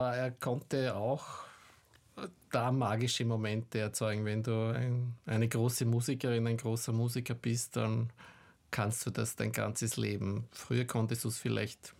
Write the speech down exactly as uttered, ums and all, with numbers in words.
Er konnte auch da magische Momente erzeugen. Wenn du ein, eine große Musikerin, ein großer Musiker bist, dann kannst du das dein ganzes Leben. Früher konntest du es vielleicht